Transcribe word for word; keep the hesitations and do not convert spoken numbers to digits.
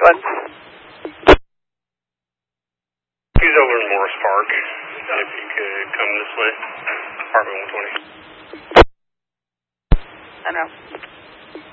ahead. He's over in Morris Park. If you could come this way, apartment one twenty. I know.